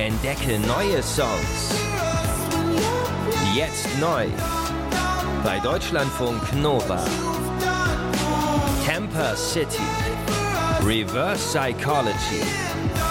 Entdecke neue Songs. Jetzt neu. Bei Deutschlandfunk Nova. Camper City. Reverse Psychology.